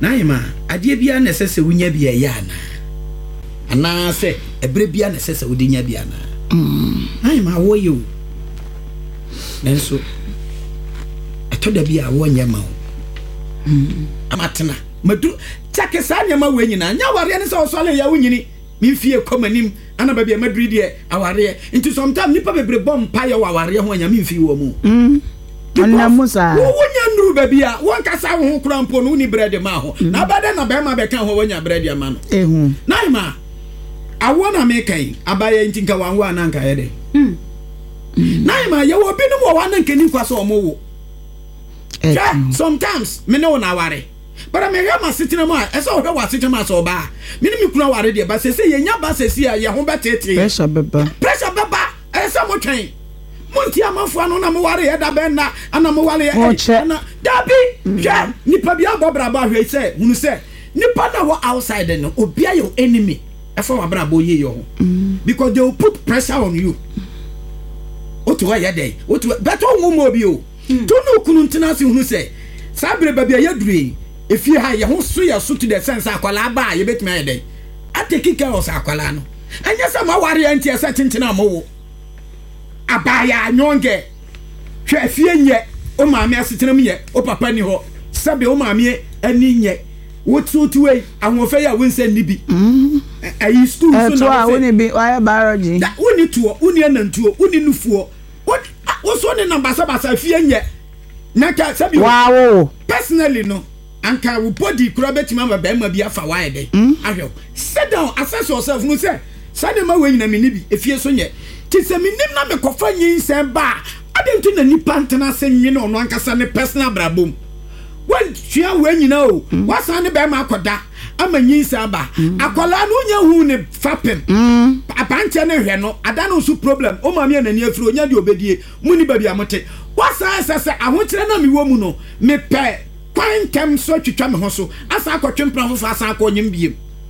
Naima adie bia na sese wunya bia ya ana se ebre bia na sese wudinya bia na Naima wo yo nenso etoda bia wo nyama amatena madu chake sa nyama we nyina nya ware ne so le ya wunyini mimfie komanim ana ba bia madri de aware into sometimes nipa bebre bom pa ya waware ho nya mimfie wo mu Anna Musa. Wonya nuru baby a won kasa ho krampo no ni bread ma ho. Na bada na be ma be kan ho wonya bread ya ma no. Ehu. Naima. Awona me kan abaya ntinka wanwa na nka ye de. Naima ye wo binu mo wa na nka ni kwaso omo wo. Sometimes me no na ware. But me hear my sitting ma ese o hwe wa sitting ma so ba. Me ni me kuna ware de ba se ye nya ba se si a ye ho betete. Pressure beba. Ese mo twen. Monti amafo anu na mo ware ye da ben na ana mo ware na dabi hwe nipa bia bobraba hwe se hunu se nipa na wo outside no obia your enemy efa wabraba ye yo because they will put pressure on you otu wa ye dey otu beto nwo mo bi o to no kunu ntina se hunu se sabre babia ye dure efie ha ye ho so ye so to the sense akwala ba ye betimi ye dey ateki care of akwala no anya se ma ware anti ese tintina mo wo abaya nyonge hwe fie nye o maame asetenam ye o papa ni ho sabe o maame ani nye wotutuwe ahonfe ya wonse ni bi ayi school so na woni bi why biology da woni tuo woni anantuo woni nufuo wo so ne number sabasa fie nye na ka sabe wow personally no anka wo body kura betima ma be ma bi afa why dey ahwe sit down assess yourself no say sane ma we nyina me ni bi efie so nye tise minim na me kofa nyinsen ba adenti na nipa ntena se nwene ono ankasa ne personal brabom wan tua we nyina o wasan ne be ma akoda ama nyinsen ba akola no nya hu ne fapem apante ne hwe no ada no su problem o ma me anani afiro nya de obedie muni ba bia mote wasan sese ahokire na me wo mu no me pe kwantem so twetwa me ho so asa akotwempra fo asa akonyim biem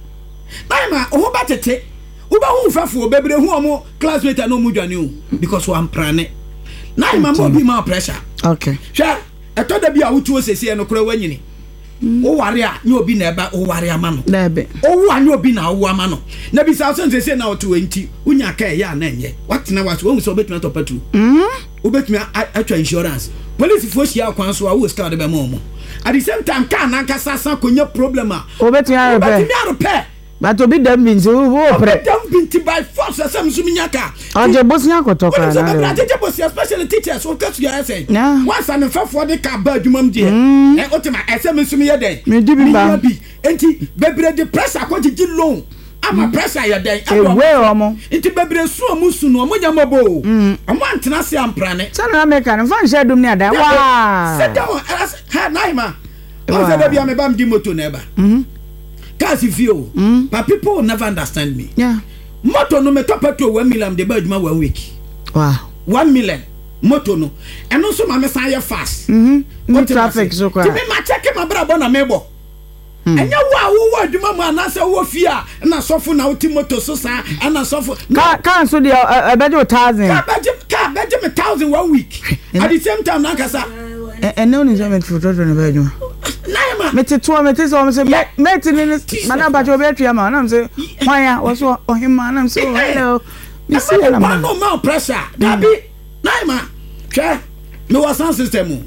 baima o ho batete uba hu fafo bebre hu omo classmate no mu dwane o because one prane na ima mo bi ma pressure okay sha etoda bi a wutu osese no kura wanyini o ware a nye obi na eba o ware ama no na ebe o wa nye obi na o ama no na bi sa so sese na otu enti unya ka ya na enye watena waso wo so betuma to patu obetuma atwa insurance police force ya kwan so a wo start be mo at the same time ka na nkasa sa konya problem a obetuma repair but obi dem bin so wo pre dem bin by force asem suminyaka oje bosia kotoka na na teacher bosia especially teachers so cut your essay once an fafo de ka ba adwumam de otima asem sumiye den me di bi ba enti bebre de pressure ko gigi loan ama pressure ya den we omo enti bebre su omu su no omo nyamabo omo antena se amprane sana make na fan share dum ni ada wa sit down ha naima o se de bia me bam di moto na eba cause if you but people will never understand me. Yeah. Moto no me top petrol 1 million de badjuma 1 week. Wow. 1 million moto no. And also my say fast. No traffic so kwa. To me ma check my brabo na mebo. Enya wo adwuma mu anase wo fia na sofo na uti moto so sa na sofo. Can so the beje 1000. Ka beje me 1000 1 week. At the same time na kasa. And no enjoyment for children na badjuma. Naima mete so me say mete ni mana ba jo be twa ma na say hwan wo so ohima na say hello me see na ma no more pressure dabi naima hwe me was sound system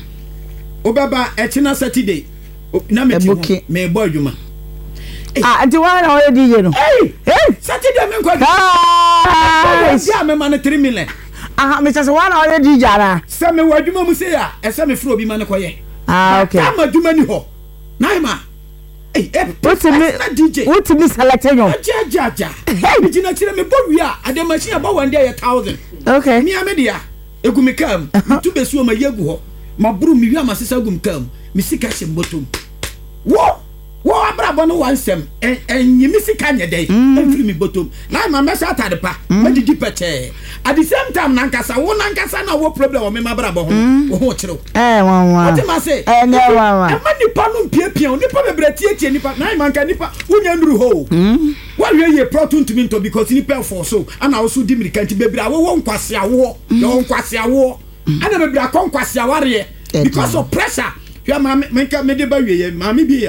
obaba etina Saturday na me boy juma anti wa na o DJ no Saturday me ko ya me man 3 million me say wa na o DJ ara se me wadwuma mu say ya ese me fro bi man ko ye okay am adwuma ni ho naima what me selecting you ja me jina kire me bowia ade machine ba wande ya 1000 okay me amedia egumi kam tu besu o ma yegu ho ma buru mi wi amasesa gum kam mi sika hye mbotom wo abrabo no wansem enyi mi sika nye dey enfiri mi botom na ma mesa atade pa ma didi pete at the same time nankasa wo nankasa na wo problem o me ma brabo ho ho kire wan what ma say wan e ma nipa no mpiapia nipa bebre tie nipa na ma nka nipa wonya nduru ho what we ye proton to me to because nipa for so ana also di mirika nti bebre wo nkwase awo yo nkwase awo ana bebre akonkwase aware because of pressure ya ma me nka me de ba wie ye ma me bi